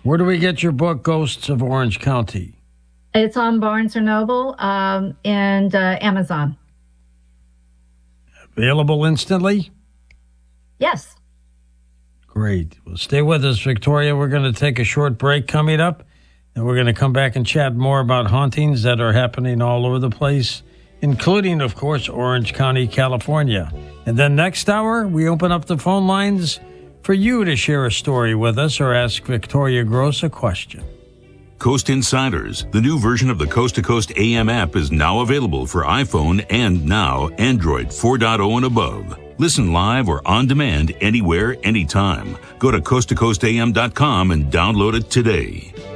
Where do we get your book, Ghosts of Orange County? It's on Barnes & Noble and Amazon. Available instantly? Yes. Great. Well, stay with us, Victoria. We're going to take a short break coming up, and we're going to come back and chat more about hauntings that are happening all over the place, including, of course, Orange County, California. And then next hour, we open up the phone lines for you to share a story with us or ask Victoria Gross a question. Coast Insiders, the new version of the Coast to Coast AM app, is now available for iPhone and now Android 4.0 and above. Listen live or on demand anywhere, anytime. Go to coasttocoastam.com and download it today.